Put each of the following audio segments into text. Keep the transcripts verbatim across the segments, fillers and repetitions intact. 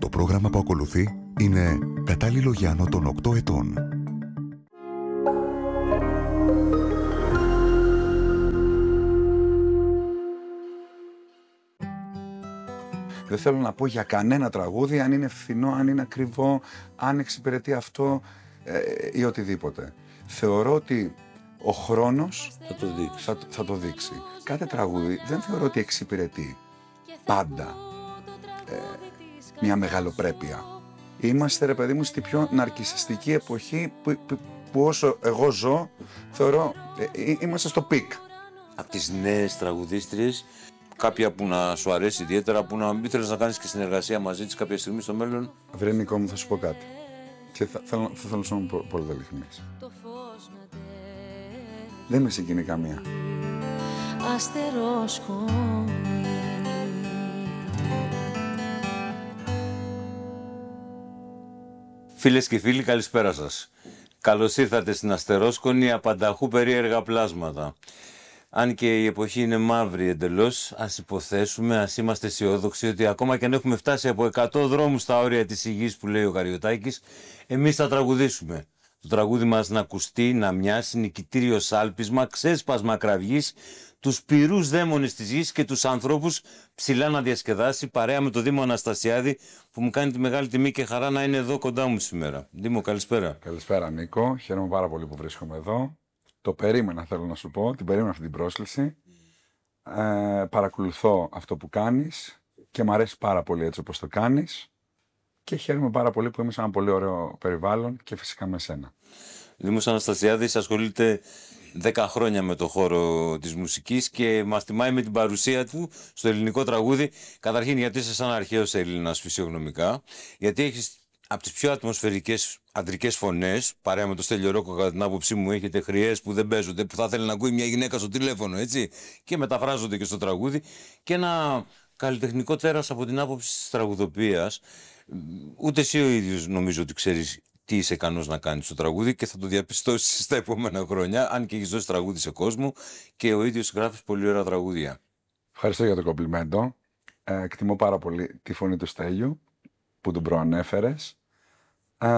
Το πρόγραμμα που ακολουθεί είναι κατάλληλο για άνω των οκτώ ετών. Δεν θέλω να πω για κανένα τραγούδι αν είναι φθηνό, αν είναι ακριβό, αν εξυπηρετεί αυτό ε, ή οτιδήποτε. Θεωρώ ότι ο χρόνος θα το δείξει. Θα, θα το δείξει. Κάθε τραγούδι δεν θεωρώ ότι εξυπηρετεί πάντα ε, μια μεγαλοπρέπεια. Είμαστε, ρε παιδί μου, στη πιο ναρκισσιστική εποχή που, που, που όσο εγώ ζω, θεωρώ, ε, είμαστε στο πικ. Από τις νέες τραγουδίστριες, κάποια που να σου αρέσει ιδιαίτερα, που να μην θέλεις να κάνεις και συνεργασία μαζί της κάποια στιγμή στο μέλλον. Βρενικό μου, θα σου πω κάτι. Και θα, θα, θα θέλω να σου πω πολύ ειλικρινής. Δεν με συγκινεί καμία. Αστερόσκονη. Φίλες και φίλοι, καλησπέρα σας. Καλώς ήρθατε στην Αστερόσκονη, απανταχού περίεργα πλάσματα. Αν και η εποχή είναι μαύρη εντελώς, ας υποθέσουμε, ας είμαστε αισιόδοξοι ότι ακόμα και αν έχουμε φτάσει από εκατό δρόμους στα όρια της υγιής που λέει ο Καριωτάκης, εμείς θα τραγουδήσουμε. Το τραγούδι μας να ακουστεί, να μοιάσει, νικητήριο σάλπισμα, ξέσπασμα κραυγής, τους πυρούς δαίμονες της γης και τους ανθρώπους ψηλά να διασκεδάσει, παρέα με τον Δήμο Αναστασιάδη, που μου κάνει τη μεγάλη τιμή και χαρά να είναι εδώ κοντά μου σήμερα. Δήμο, καλησπέρα. Καλησπέρα, Νίκο. Χαίρομαι πάρα πολύ που βρίσκομαι εδώ. Το περίμενα, θέλω να σου πω, την περίμενα αυτή την πρόσκληση. Ε, παρακολουθώ αυτό που κάνεις και μου αρέσει πάρα πολύ έτσι όπως το κάνεις και χαίρομαι πάρα πολύ που είμαι σε ένα πολύ ωραίο περιβάλλον και φυσικά με σένα. Δήμος Αναστασιάδης ασχολείται δέκα χρόνια με το χώρο της μουσικής και μας τιμάει με την παρουσία του στο ελληνικό τραγούδι. Καταρχήν γιατί είσαι σαν αρχαίος Έλληνας φυσιογνωμικά, γιατί έχεις από τις πιο ατμοσφαιρικές αντρικές φωνές, παρέα με το Στέλιο Ρόκο, κατά την άποψή μου, έχετε χρειές που δεν παίζονται, που θα ήθελε να ακούει μια γυναίκα στο τηλέφωνο, έτσι, και μεταφράζονται και στο τραγούδι, και ένα καλλιτεχνικό τέρας από την άποψη της τραγουδοποιίας. Ούτε εσύ ο ίδιος νομίζω ότι ξέρεις τι είσαι ικανός να κάνεις στο τραγούδι και θα το διαπιστώσεις στα επόμενα χρόνια, αν και έχεις δώσει τραγούδι σε κόσμο και ο ίδιος γράφεις πολύ ωραία τραγούδια. Ευχαριστώ για το κομπλιμέντο. Ε, εκτιμώ πάρα πολύ τη φωνή του Στέλιου που τον προανέφερες. Ε,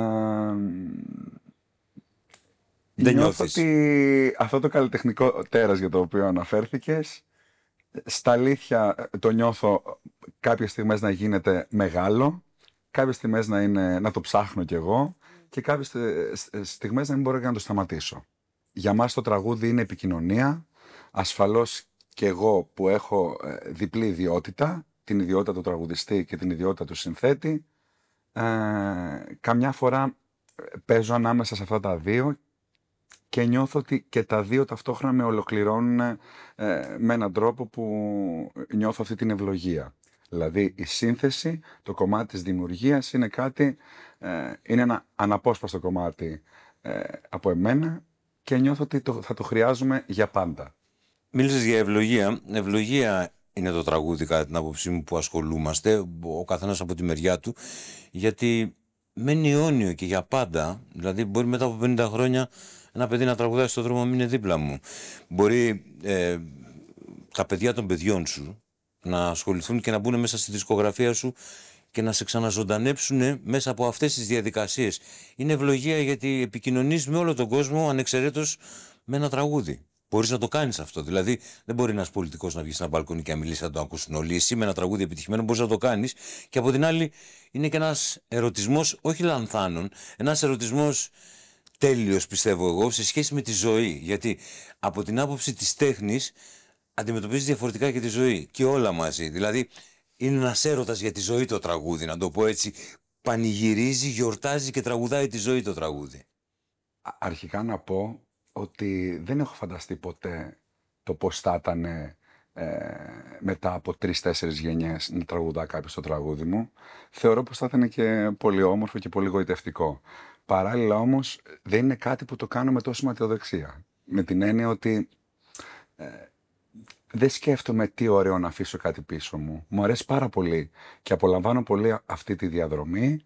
Δεν νιώθω νιώθεις ότι αυτό το καλλιτεχνικό τέρας για το οποίο αναφέρθηκες, στα αλήθεια το νιώθω κάποιες στιγμές να γίνεται μεγάλο, κάποιες στιγμές να, είναι, να το ψάχνω κι εγώ και κάποιες στιγμές να μην μπορώ και να το σταματήσω. Για μας το τραγούδι είναι επικοινωνία, ασφαλώς και εγώ που έχω διπλή ιδιότητα, την ιδιότητα του τραγουδιστή και την ιδιότητα του συνθέτη, ε, καμιά φορά παίζω ανάμεσα σε αυτά τα δύο και νιώθω ότι και τα δύο ταυτόχρονα με ολοκληρώνουν ε, με έναν τρόπο που νιώθω αυτή την ευλογία. Δηλαδή η σύνθεση, το κομμάτι της δημιουργίας είναι κάτι, ε, είναι ένα αναπόσπαστο κομμάτι ε, από εμένα και νιώθω ότι το, θα το χρειάζομαι για πάντα. Μίλησες για ευλογία. Ευλογία είναι το τραγούδι, κατά την άποψή μου, που ασχολούμαστε, ο καθένας από τη μεριά του, γιατί μένει αιώνιο και για πάντα. Δηλαδή μπορεί μετά από πενήντα χρόνια ένα παιδί να τραγουδάει στον δρόμο, μην είναι δίπλα μου. Μπορεί ε, τα παιδιά των παιδιών σου να ασχοληθούν και να μπουν μέσα στη δισκογραφία σου και να σε ξαναζωντανέψουν μέσα από αυτές τις διαδικασίες. Είναι ευλογία γιατί επικοινωνείς με όλο τον κόσμο ανεξαιρέτως με ένα τραγούδι. Μπορείς να το κάνεις αυτό. Δηλαδή, δεν μπορεί ένας πολιτικός να βγει σε ένα μπαλκόνι και να μιλήσει, να το ακούσουν όλοι. Εσύ με ένα τραγούδι επιτυχημένο μπορείς να το κάνεις. Και από την άλλη, είναι και ένας ερωτισμός, όχι λανθάνων, ένας ερωτισμός τέλειος, πιστεύω εγώ, σε σχέση με τη ζωή. Γιατί από την άποψη της τέχνης αντιμετωπίζεις διαφορετικά και τη ζωή. Και όλα μαζί. Δηλαδή, είναι ένας έρωτας για τη ζωή το τραγούδι, να το πω έτσι. Πανηγυρίζει, γιορτάζει και τραγουδάει τη ζωή το τραγούδι. Αρχικά να πω ότι δεν έχω φανταστεί ποτέ το πώς θα ήταν ε, μετά από τρεις-τέσσερις γενιές να τραγουδά κάποιος το τραγούδι μου. Θεωρώ πως θα ήταν και πολύ όμορφο και πολύ γοητευτικό. Παράλληλα όμως δεν είναι κάτι που το κάνω με τόση ματαιοδοξία. Με την έννοια ότι ε, δεν σκέφτομαι τι ωραίο να αφήσω κάτι πίσω μου. Μου αρέσει πάρα πολύ και απολαμβάνω πολύ αυτή τη διαδρομή.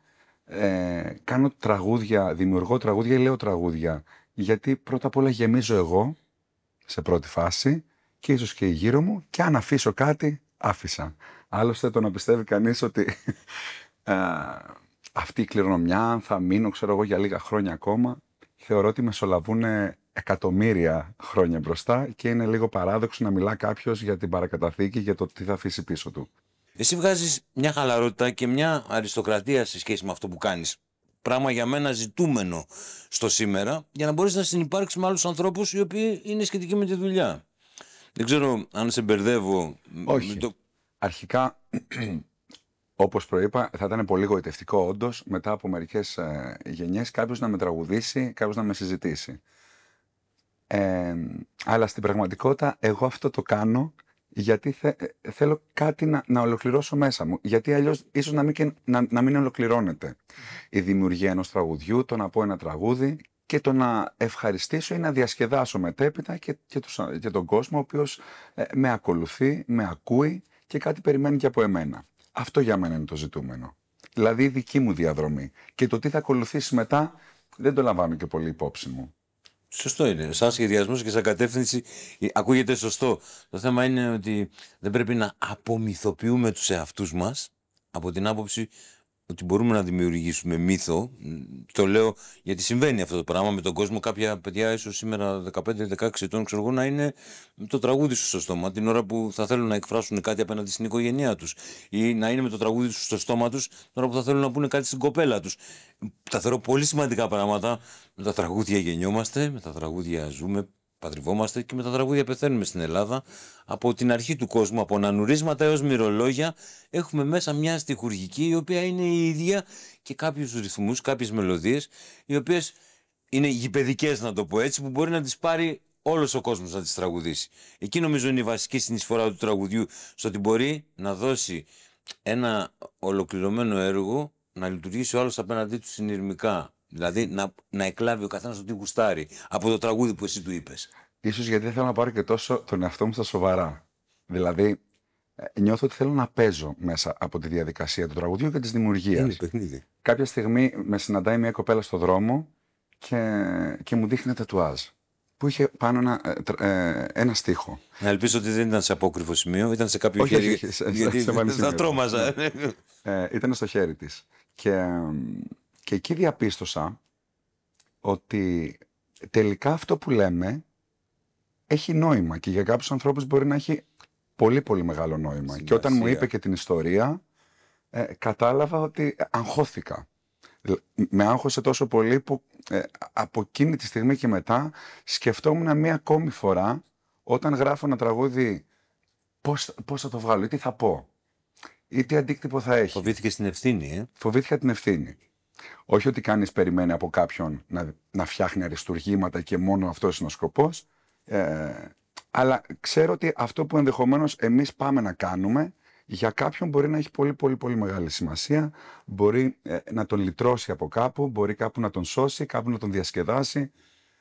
Ε, κάνω τραγούδια, δημιουργώ τραγούδια ή λέω τραγούδια. Γιατί πρώτα απ' όλα γεμίζω εγώ σε πρώτη φάση και ίσως και γύρω μου και αν αφήσω κάτι, άφησα. Άλλωστε το να πιστεύει κανείς ότι ε, αυτή η κληρονομιά, αν θα μείνω, ξέρω εγώ, για λίγα χρόνια ακόμα, θεωρώ ότι μεσολαβούν εκατομμύρια χρόνια μπροστά και είναι λίγο παράδοξο να μιλά κάποιος για την παρακαταθήκη, για το τι θα αφήσει πίσω του. Εσύ βγάζεις μια χαλαρότητα και μια αριστοκρατία σε σχέση με αυτό που κάνεις. Πράγμα για μένα ζητούμενο στο σήμερα, για να μπορείς να συνυπάρξεις με άλλους ανθρώπους οι οποίοι είναι σχετικοί με τη δουλειά. Δεν ξέρω αν σε μπερδεύω. Όχι. Το... Αρχικά, όπως προείπα, θα ήταν πολύ γοητευτικό όντως μετά από μερικές ε, γενιές κάποιος να με τραγουδήσει, κάποιος να με συζητήσει. Ε, αλλά στην πραγματικότητα εγώ αυτό το κάνω γιατί θε, ε, θέλω κάτι να, να ολοκληρώσω μέσα μου. Γιατί αλλιώς ίσως να μην, και, να, να μην ολοκληρώνεται η δημιουργία ενός τραγουδιού, το να πω ένα τραγούδι και το να ευχαριστήσω ή να διασκεδάσω μετέπειτα και, και, τους, και τον κόσμο ο οποίος ε, με ακολουθεί, με ακούει και κάτι περιμένει και από εμένα. Αυτό για μένα είναι το ζητούμενο. Δηλαδή η δική μου διαδρομή. Και το τι θα ακολουθήσει μετά δεν το λαμβάνω και πολύ υπόψη μου. Σωστό είναι. Σαν σχεδιασμό και σαν κατεύθυνση ακούγεται σωστό. Το θέμα είναι ότι δεν πρέπει να απομυθοποιούμε τους εαυτούς μας από την άποψη ότι μπορούμε να δημιουργήσουμε μύθο. Το λέω γιατί συμβαίνει αυτό το πράγμα με τον κόσμο. Κάποια παιδιά, ίσως σήμερα δεκαπέντε δεκαέξι ετών, ξέρω εγώ, να είναι με το τραγούδι σου στο στόμα την ώρα που θα θέλουν να εκφράσουν κάτι απέναντι στην οικογένειά τους. Ή να είναι με το τραγούδι του στο στόμα τους την ώρα που θα θέλουν να πούνε κάτι στην κοπέλα τους. Τα θεωρώ πολύ σημαντικά πράγματα. Με τα τραγούδια γεννιόμαστε, με τα τραγούδια ζούμε, πατριβόμαστε και με τα τραγούδια πεθαίνουμε στην Ελλάδα. Από την αρχή του κόσμου, από νανουρίσματα έως μυρολόγια, έχουμε μέσα μια στιχουργική η οποία είναι η ίδια και κάποιους ρυθμούς, κάποιες μελωδίες, οι οποίες είναι γηπεδικές, να το πω έτσι, που μπορεί να τις πάρει όλος ο κόσμος να τις τραγουδήσει. Εκεί νομίζω είναι η βασική συνεισφορά του τραγουδιού, στο ότι μπορεί να δώσει ένα ολοκληρωμένο έργο, να λειτουργήσει ο άλλος απέναντί του συνειρμικά. Δηλαδή να, να εκλάβει ο καθένας το τι γουστάρει από το τραγούδι που εσύ του είπες. Ίσως γιατί δεν θέλω να πάρω και τόσο τον εαυτό μου στα σοβαρά. Δηλαδή, νιώθω ότι θέλω να παίζω μέσα από τη διαδικασία του τραγουδιού και της δημιουργίας. Είναι παιχνίδι. Κάποια στιγμή με συναντάει μια κοπέλα στο δρόμο και, και μου δείχνει τατουάζ που είχε πάνω ένα, ε, ένα στίχο. Να ελπίζω ότι δεν ήταν σε απόκρυφο σημείο, ήταν σε κάποιο Όχι, χέρι. όχι, όχι, σε- Γιατί σε βάλει θα σημείο. τρόμαζα. Ε, ήταν στο χέρι της. Και, και εκεί διαπίστωσα ότι τελικά αυτό που λέμε έχει νόημα και για κάποιους ανθρώπους μπορεί να έχει πολύ πολύ μεγάλο νόημα. Σημασία. Και όταν μου είπε και την ιστορία, ε, κατάλαβα ότι αγχώθηκα. Με άγχωσε τόσο πολύ που ε, από εκείνη τη στιγμή και μετά σκεφτόμουν μία ακόμη φορά όταν γράφω ένα τραγούδι πώς, πώς θα το βγάλω ή τι θα πω ή τι αντίκτυπο θα έχει. Φοβήθηκε στην ευθύνη, ε. Φοβήθηκα την ευθύνη. Όχι ότι κανείς περιμένει από κάποιον να, να φτιάχνει αριστουργήματα και μόνο αυτός είναι ο σκοπός, ε, αλλά ξέρω ότι αυτό που ενδεχομένως εμείς πάμε να κάνουμε για κάποιον μπορεί να έχει πολύ πολύ πολύ μεγάλη σημασία, μπορεί ε, να τον λυτρώσει από κάπου, μπορεί κάπου να τον σώσει, κάπου να τον διασκεδάσει,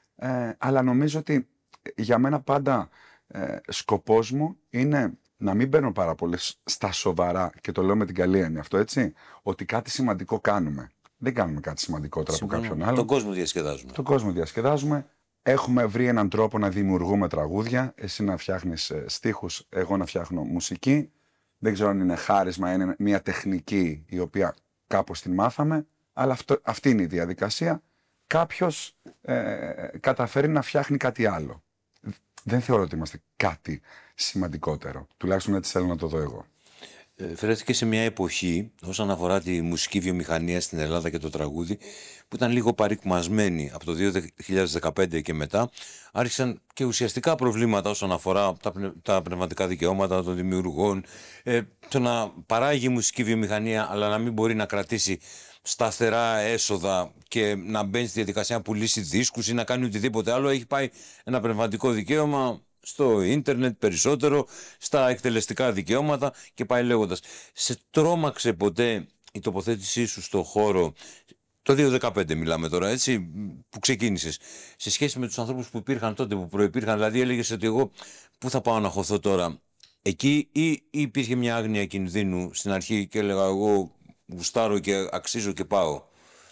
ε, αλλά νομίζω ότι για μένα πάντα ε, σκοπός μου είναι να μην μπαίνω πάρα πολύ στα σοβαρά και το λέω με την καλή έννοια αυτό, έτσι, ότι κάτι σημαντικό κάνουμε. Δεν κάνουμε κάτι σημαντικότερο από Συμφωνώ. κάποιον άλλον. Τον κόσμο διασκεδάζουμε. Τον κόσμο διασκεδάζουμε. Έχουμε βρει έναν τρόπο να δημιουργούμε τραγούδια. Εσύ να φτιάχνεις ε, στίχους, εγώ να φτιάχνω μουσική. Δεν ξέρω αν είναι χάρισμα, είναι μια τεχνική η οποία κάπως την μάθαμε, αλλά αυτό, αυτή είναι η διαδικασία. Κάποιος ε, καταφέρει να φτιάχνει κάτι άλλο. Δεν θεωρώ ότι είμαστε κάτι σημαντικότερο. Τουλάχιστον έτσι θέλω να το δω εγώ. Ε, Φέρθηκε σε μια εποχή, όσον αφορά τη μουσική βιομηχανία στην Ελλάδα και το τραγούδι, που ήταν λίγο παρικμασμένη από το δύο χιλιάδες δεκαπέντε και μετά. Άρχισαν και ουσιαστικά προβλήματα όσον αφορά τα, πνευ... τα πνευματικά δικαιώματα των δημιουργών, ε, το να παράγει η μουσική βιομηχανία, αλλά να μην μπορεί να κρατήσει σταθερά έσοδα και να μπαίνει στη διαδικασία να πουλήσει δίσκους ή να κάνει οτιδήποτε άλλο. Έχει πάει ένα πνευματικό δικαίωμα στο ίντερνετ περισσότερο, στα εκτελεστικά δικαιώματα και πάει λέγοντας. Σε τρόμαξε ποτέ η τοποθέτησή σου στο χώρο, το δύο χιλιάδες δεκαπέντε μιλάμε τώρα, έτσι, που ξεκίνησες, σε σχέση με τους ανθρώπους που υπήρχαν τότε, που προϋπήρχαν, δηλαδή έλεγες ότι εγώ πού θα πάω να χωθώ τώρα, εκεί, ή, ή υπήρχε μια άγνοια κινδύνου στην αρχή και έλεγα εγώ γουστάρω και αξίζω και πάω.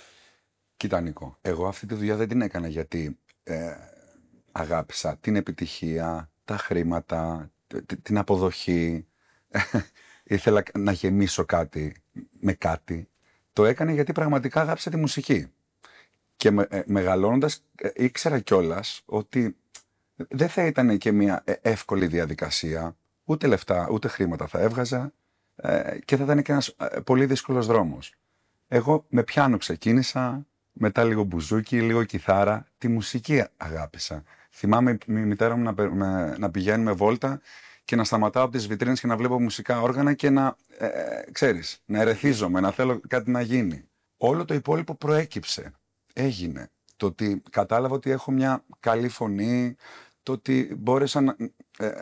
Κοίτα Νίκο, εγώ αυτή τη δουλειά δεν την έκανα γιατί ε, αγάπησα την επιτυχία, τα χρήματα, την αποδοχή. Ήθελα να γεμίσω κάτι με κάτι. το έκανε γιατί πραγματικά αγάπησε τη μουσική. Και με, ε, μεγαλώνοντας ε, ήξερα κιόλας ότι δεν θα ήταν και μια ε, εύκολη διαδικασία, ούτε λεφτά ούτε χρήματα θα έβγαζα ε, και θα ήταν και ένας ε, πολύ δύσκολος δρόμος. Εγώ με πιάνο ξεκίνησα, μετά λίγο μπουζούκι, λίγο κιθάρα, τη μουσική αγάπησα. Θυμάμαι η μητέρα μου να, πε- με- να πηγαίνουμε βόλτα και να σταματάω από τις βιτρίνες και να βλέπω μουσικά όργανα και να, ε, ε, ξέρεις, να ερεθίζομαι, να θέλω κάτι να γίνει. Όλο το υπόλοιπο προέκυψε, έγινε. Το ότι κατάλαβα ότι έχω μια καλή φωνή, το ότι μπόρεσα να, ε,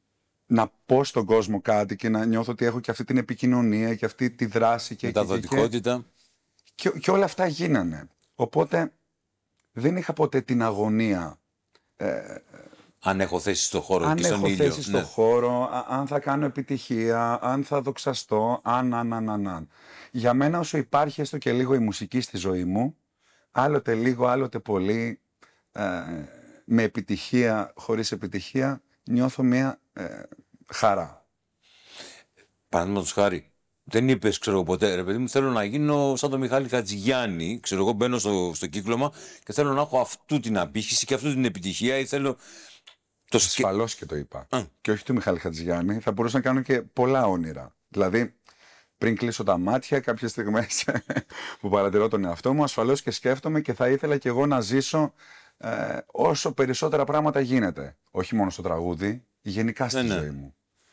να πω στον κόσμο κάτι και να νιώθω ότι έχω και αυτή την επικοινωνία και αυτή τη δράση και, Μεταδοτικότητα. και, και, και όλα αυτά γίνανε. Οπότε δεν είχα ποτέ την αγωνία ε, Αν έχω θέση στο χώρο αν και στον έχω ήλιο. θέση στο Ναι. χώρο, α- αν θα κάνω επιτυχία, αν θα δοξαστώ, αν, αν, αν, αν, αν. Για μένα όσο υπάρχει έστω και λίγο η μουσική στη ζωή μου, άλλοτε λίγο, άλλοτε πολύ, ε, με επιτυχία, χωρίς επιτυχία, νιώθω μια ε, χαρά. Παραδείγματος χάρη, δεν είπε, ξέρω εγώ ποτέ, ρε παιδί μου, θέλω να γίνω σαν τον Μιχάλη Χατζηγιάννη. Ξέρω εγώ, μπαίνω στο, στο κύκλωμα και θέλω να έχω αυτού την απήχηση και αυτού την επιτυχία ή θέλω. Το σκε... Ασφαλώς και το είπα. Α. Και όχι του Μιχάλη Χατζηγιάννη, θα μπορούσα να κάνω και πολλά όνειρα. Δηλαδή, πριν κλείσω τα μάτια, κάποιες στιγμές που παρατηρώ τον εαυτό μου, ασφαλώς και σκέφτομαι και θα ήθελα και εγώ να ζήσω ε, όσο περισσότερα πράγματα γίνεται. Όχι μόνο στο τραγούδι, γενικά στη Ναι, ναι. ζωή μου.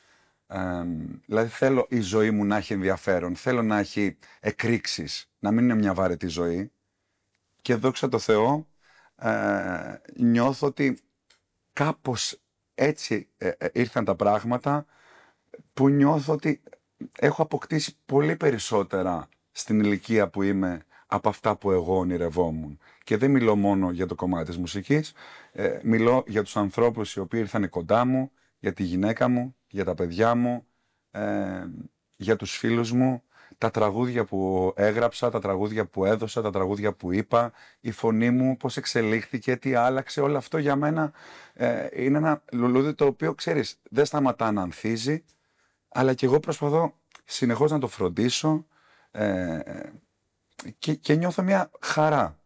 Ε, δηλαδή θέλω η ζωή μου να έχει ενδιαφέρον, θέλω να έχει εκρήξεις, να μην είναι μια βαρετή ζωή. Και δόξα τω Θεώ, ε, νιώθω ότι κάπως έτσι ε, ε, ήρθαν τα πράγματα που νιώθω ότι έχω αποκτήσει πολύ περισσότερα στην ηλικία που είμαι από αυτά που εγώ ονειρευόμουν. Και δεν μιλώ μόνο για το κομμάτι της μουσικής, ε, μιλώ για τους ανθρώπους οι οποίοι ήρθαν κοντά μου, για τη γυναίκα μου, για τα παιδιά μου, ε, για τους φίλους μου, τα τραγούδια που έγραψα, τα τραγούδια που έδωσα, τα τραγούδια που είπα, η φωνή μου, πώς εξελίχθηκε, τι άλλαξε, όλο αυτό για μένα ε, είναι ένα λουλούδι το οποίο, ξέρεις, δεν σταματά να ανθίζει, αλλά και εγώ προσπαθώ συνεχώς να το φροντίσω ε, και, και νιώθω μια χαρά.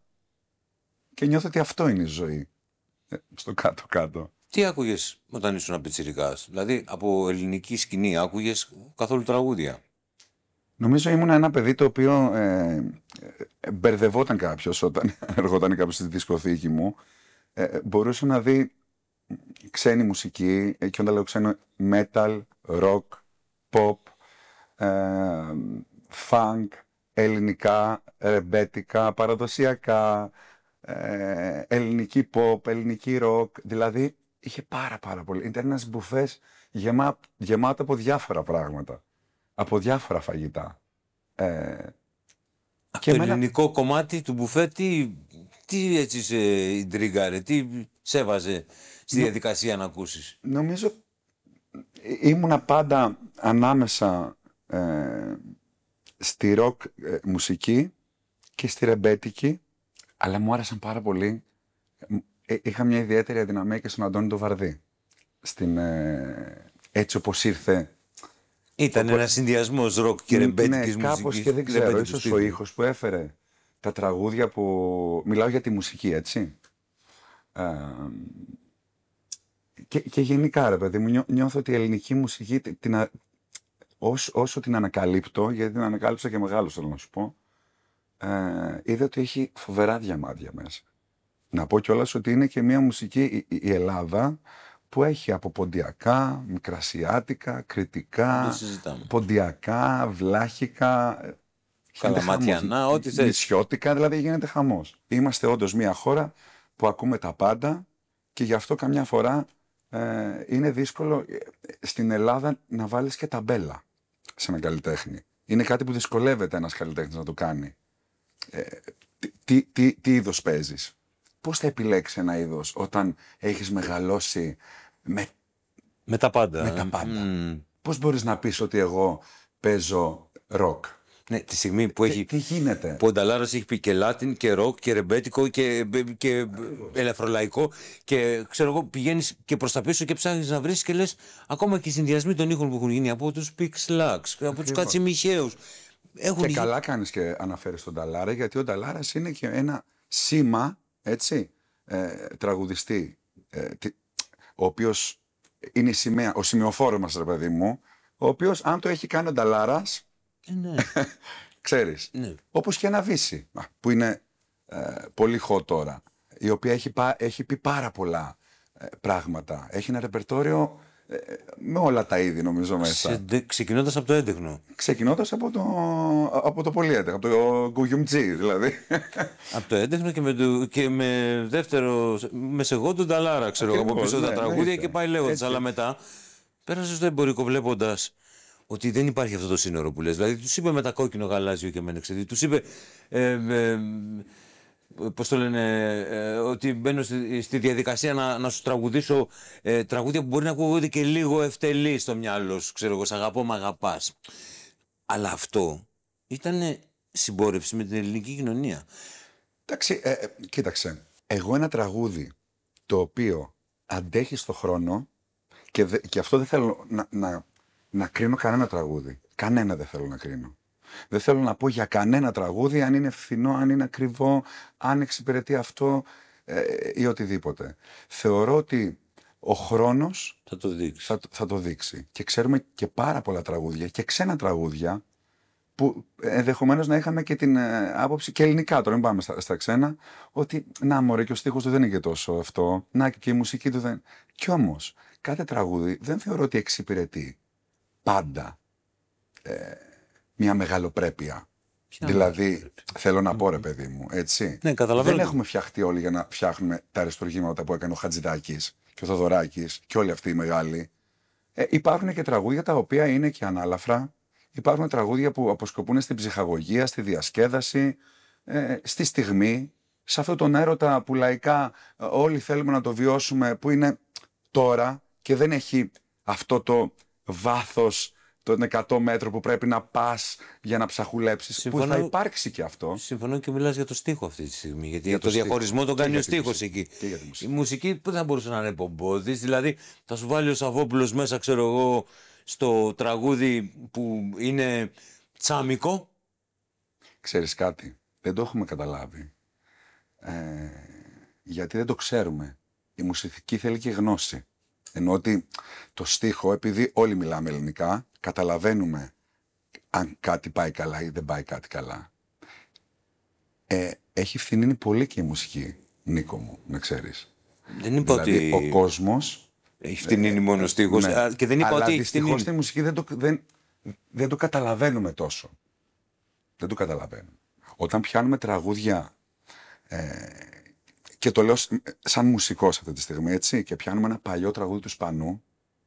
Και νιώθω ότι αυτό είναι η ζωή, ε, στο κάτω-κάτω. Τι άκουγες όταν ήσουν πιτσιρικάς, δηλαδή από ελληνική σκηνή άκουγες καθόλου τραγούδια? Νομίζω ήμουν ένα παιδί το οποίο ε, ε, μπερδευόταν κάποιος όταν εργόταν κάποιος στη δισκοθήκη μου. Ε, μπορούσε να δει ξένη μουσική, ε, και όταν λέω ξένο, metal, rock, pop, ε, funk, ελληνικά, ρεμπέτικα, παραδοσιακά, ε, ελληνική pop, ελληνική rock, δηλαδή είχε πάρα πάρα πολύ. Ήταν ένας μπουφές γεμά, γεμάτο από διάφορα πράγματα, από διάφορα φαγητά. Ε, Από και το εμένα- ελληνικό κομμάτι του μπουφέ, τι, τι έτσι σε ιντρίγκαρε, τι σε έβαζε στη διαδικασία να ακούσεις? Νομίζω ε, ήμουνα πάντα ανάμεσα ε, στη ροκ ε, μουσική και στη ρεμπέτικη, αλλά μου άρεσαν πάρα πολύ. Ε, είχα μια ιδιαίτερη αδυναμία και στον Αντώνη το Βαρδί. Στην, ε, έτσι όπως ήρθε. Ήταν ένα συνδυασμό ροκ και ρεμπέτικης Ναι, κάπως μουσικής. και δεν ξέρω, ρεμπέτικου ίσως ο στυλ. ήχος που έφερε τα τραγούδια που... Μιλάω για τη μουσική, έτσι. Ε, και, και γενικά, ρε παιδί μου, νιώ- νιώθω ότι η ελληνική μουσική, την, την α- όσο, όσο την ανακαλύπτω, γιατί την ανακάλυψα και μεγάλος, θέλω να σου πω, ε, είδα ότι έχει φοβερά διαμάντια μέσα. Να πω κιόλας ότι είναι και μια μουσική, η, η- η Ελλάδα, που έχει από ποντιακά, μικρασιάτικα, κριτικά, Δεν συζητάμε. ποντιακά, βλάχικα, ε, γίνεται Καλαματιανά, χαμός. ό,τι θες. Νησιώτικα, δηλαδή γίνεται χαμός. Είμαστε όντως μια χώρα που ακούμε τα πάντα και γι' αυτό καμιά φορά ε, είναι δύσκολο ε, στην Ελλάδα να βάλεις και ταμπέλα σε ένα καλλιτέχνη. Είναι κάτι που δυσκολεύεται ένας καλλιτέχνης να το κάνει. Ε, τι, τι, τι, τι είδος παίζεις? Πώς θα επιλέξεις ένα είδος όταν έχεις μεγαλώσει με... Με τα πάντα. Με ε. τα πάντα. Μμμ. Πώς μπορείς να πεις ότι εγώ παίζω ροκ? Ναι, τη στιγμή που Τι, έχει. τι γίνεται? Που ο Νταλάρας έχει πει και Λάτιν και ροκ και ρεμπέτικο και, και ελαφρολαϊκό και ξέρω εγώ πηγαίνεις και προς τα πίσω και ψάχνεις να βρεις και λες ακόμα και οι συνδυασμοί των ήχων που έχουν γίνει από τους Pix Lux, από τους Κατσιμιχαίους. έχουν... Και καλά κάνεις και αναφέρεις τον Νταλάρα, γιατί ο Νταλάρας είναι και ένα σήμα, έτσι, ε, τραγουδιστή, ε, ο οποίος είναι η σημαία, ο σημειοφόρος μας, ρε παιδί μου, ο οποίος αν το έχει κάνει ο Νταλάρας, Ε, ναι. ξέρεις, Ναι. όπως και ένα Βύση, που είναι ε, πολύ hot τώρα, η οποία έχει, πά, έχει πει πάρα πολλά ε, πράγματα. Έχει ένα ρεπερτόριο ε, με όλα τα είδη, νομίζω, μέσα. Ξε, ξεκινώντας από το έντεχνο. Ξεκινώντας από το, από το πολύ έντεχνο, από το Γκουγιουμτζή, δηλαδή. Από το έντεχνο και με, το, και με δεύτερο, με σεγό του Νταλάρα, ξέρω εγώ, από Ακριβώς, πίσω ναι, τα τραγούδια εννοείται. και πάει λέγοντας. Έτσι. Αλλά μετά πέρασε στο εμπορικό βλέποντας ότι δεν υπάρχει αυτό το σύνορο που λες. Δηλαδή τους είπε με τα κόκκινο, γαλάζιο και μένεξε. Τους είπε, ε, ε, πώς το λένε, ε, ότι μπαίνω στη, στη διαδικασία να, να σου τραγουδήσω ε, τραγούδια που μπορεί να ακούγονται και λίγο ευτελή στο μυαλό σου. Ξέρω εγώ, σ' αγαπώ, μ' αγαπάς. Αλλά αυτό ήταν συμπόρευση με την ελληνική κοινωνία. Εντάξει, ε, ε, κοίταξε. Εγώ ένα τραγούδι το οποίο αντέχει στο χρόνο και, δε, και αυτό δεν θέλω να, να, να κρίνω κανένα τραγούδι. Κανένα δεν θέλω να κρίνω. Δεν θέλω να πω για κανένα τραγούδι αν είναι φθηνό, αν είναι ακριβό, αν εξυπηρετεί αυτό ε, ή οτιδήποτε. Θεωρώ ότι ο χρόνος Θα το δείξει. θα, θα το δείξει. Και ξέρουμε και πάρα πολλά τραγούδια και ξένα τραγούδια που ενδεχομένως να είχαμε και την ε, άποψη και ελληνικά, τώρα μην πάμε στα, στα ξένα, ότι να μωρέ και ο στίχος του δεν είναι και τόσο αυτό, να και η μουσική του δεν... Κι όμως, κάθε τραγούδι δεν θεωρώ ότι εξυπηρετεί πάντα ε, μια μεγαλοπρέπεια. Ποια Δηλαδή, μεγαλοπρέπεια? θέλω να πω ρε παιδί μου, έτσι. Ναι, καταλαβαίνω. Δεν έχουμε φτιαχτεί όλοι για να φτιάχνουμε τα αριστουργήματα που έκανε ο Χατζηδάκης και ο Θοδωράκης και όλοι αυτοί οι μεγάλοι. Ε, υπάρχουν και τραγούδια τα οποία είναι και ανάλαφρα. Υπάρχουν τραγούδια που αποσκοπούν στην ψυχαγωγία, στη διασκέδαση, ε, στη στιγμή, σε αυτόν τον έρωτα που λαϊκά ε, όλοι θέλουμε να το βιώσουμε, που είναι τώρα και δεν έχει αυτό το βάθος των εκατό μέτρων που πρέπει να πας για να ψαχουλέψεις, Συμφωνώ. που θα υπάρξει και αυτό. Συμφωνώ και μιλάς για το στίχο αυτή τη στιγμή. Γιατί Για το, το στίχο. διαχωρισμό τον Και κάνει ο για τη στίχος μουσική. εκεί. Και για τη Η μουσική. μουσική που θα μπορούσε να είναι πομπόδης. Δηλαδή θα σου βάλει ο Σαββόπουλος μέσα, ξέρω εγώ, στο τραγούδι που είναι τσάμικο. Ξέρεις κάτι, δεν το έχουμε καταλάβει. Ε, γιατί δεν το ξέρουμε. Η μουσική θέλει και γνώση. Ενώ ότι το στίχο, επειδή όλοι μιλάμε ελληνικά, καταλαβαίνουμε αν κάτι πάει καλά ή δεν πάει κάτι καλά. Ε, έχει φθηνίνει πολύ και η μουσική, Νίκο μου, να ξέρεις. Δεν είπα Δηλαδή, ότι ο κόσμος... έχει φτηνίνει μόνο ο στίχος. Ναι. Α, Και δεν είπα Αλλά ότι έχει δυστυχώς φτηνίνει. στη μουσική δεν το, δεν, δεν το καταλαβαίνουμε τόσο. Δεν το καταλαβαίνουμε. Όταν πιάνουμε τραγούδια, ε, και το λέω σ- σαν μουσικός αυτή τη στιγμή, έτσι, και πιάνουμε ένα παλιό τραγούδι του Σπανού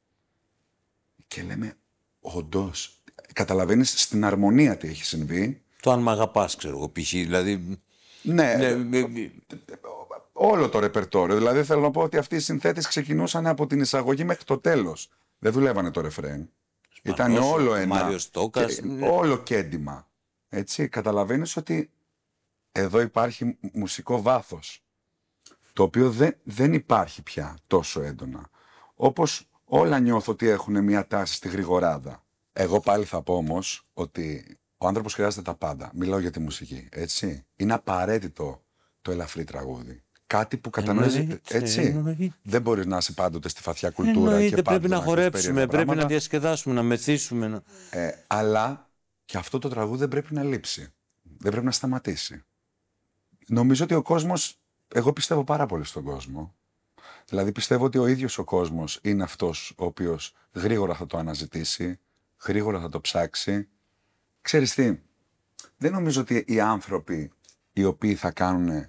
και λέμε, όντως, καταλαβαίνεις στην αρμονία τι έχει συμβεί. Το αν μ' αγαπάς, ξέρω εγώ, π.χ. Δηλαδή. Ναι, Ναι, με- με- όλο το ρεπερτόριο. Δηλαδή θέλω να πω ότι αυτοί οι συνθέτες ξεκινούσαν από την εισαγωγή μέχρι το τέλος. Δεν δουλεύανε το ρεφρέν. Ήταν Σπανός, όλο ο ένα. Μάριος Τόκας, και- ναι. Όλο κέντημα. Έτσι, καταλαβαίνεις ότι εδώ υπάρχει μουσικό βάθος. Το οποίο δεν, δεν υπάρχει πια τόσο έντονα. Όπως όλα νιώθω ότι έχουν μια τάση στη γρηγοράδα. Εγώ πάλι θα πω όμως ότι ο άνθρωπος χρειάζεται τα πάντα. Μιλάω για τη μουσική, έτσι. Είναι απαραίτητο το ελαφρύ τραγούδι. Κάτι που κατανοείς, Εννοείται, έτσι. εννοείται. Δεν μπορείς να είσαι πάντοτε στη φαθιά κουλτούρα Εννοείται, και πρέπει πάντοτε να έχεις χορέψουμε, περίεργα πρέπει να πράγματα. διασκεδάσουμε, να μεθύσουμε. Να... Ε, αλλά και αυτό το τραγούδι δεν πρέπει να λείψει. Δεν πρέπει να σταματήσει. Νομίζω ότι ο κόσμος, εγώ πιστεύω πάρα πολύ στον κόσμο. Δηλαδή πιστεύω ότι ο ίδιος ο κόσμος είναι αυτός ο οποίος γρήγορα θα το αναζητήσει, γρήγορα θα το ψάξει. Ξέρεις τι, δεν νομίζω ότι οι άνθρωποι οι οποίοι θα κάνουν ε,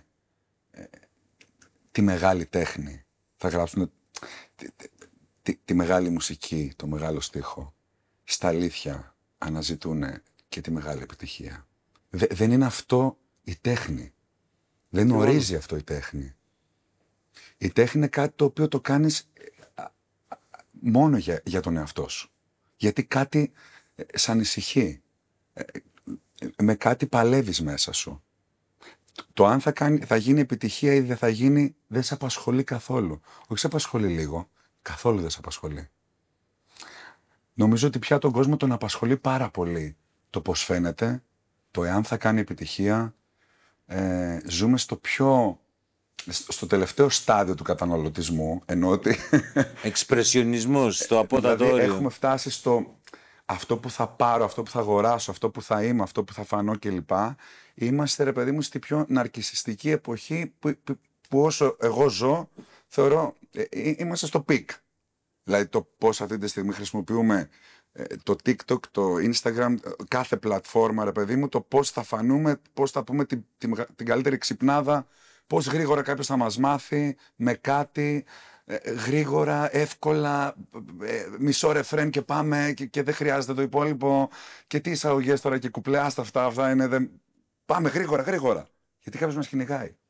τη μεγάλη τέχνη, θα γράψουν τη, τη- τη- τη μεγάλη μουσική, το μεγάλο στίχο, στα αλήθεια αναζητούν και τη μεγάλη επιτυχία. Δε- δεν είναι αυτό η τέχνη. Δεν ορίζει αυτό η τέχνη. Η τέχνη είναι κάτι το οποίο το κάνεις ε, α, α, μόνο για, για τον εαυτό σου. Γιατί κάτι ε, σ' ανησυχεί. Ε, ε, με κάτι παλεύεις μέσα σου. Το, το αν θα, κάνει, θα γίνει επιτυχία ή δεν θα γίνει, δεν σε απασχολεί καθόλου. Όχι σε απασχολεί λίγο, καθόλου δεν σε απασχολεί. Νομίζω ότι πια τον κόσμο τον απασχολεί πάρα πολύ το πώς φαίνεται, το εάν θα κάνει επιτυχία. Ε, ζούμε στο πιο... στο τελευταίο στάδιο του καταναλωτισμού, ενώ ότι... Εξπρεσιονισμός, στο απότατο δηλαδή, όριο. έχουμε φτάσει στο αυτό που θα πάρω, αυτό που θα αγοράσω, αυτό που θα είμαι, αυτό που θα φανώ κλπ. Είμαστε, ρε παιδί μου, στη πιο ναρκισσιστική εποχή που, που, που όσο εγώ ζω, θεωρώ, ε, είμαστε στο πικ. Δηλαδή το πώς αυτή τη στιγμή χρησιμοποιούμε ε, το TikTok, το Instagram, κάθε πλατφόρμα, ρε παιδί μου, το πώς θα φανούμε, πώς θα πούμε την, την, την καλύτερη ξυπνάδα, πώς γρήγορα κάποιος θα μας μάθει με κάτι, ε, γρήγορα, εύκολα, ε, μισό ρεφρέν και πάμε και, και δεν χρειάζεται το υπόλοιπο. Και τι εισαγωγές τώρα και κουπλέ, άστα αυτά, αυτά είναι, δεν... πάμε γρήγορα, γρήγορα. Γιατί κάποιος μας κυνηγάει.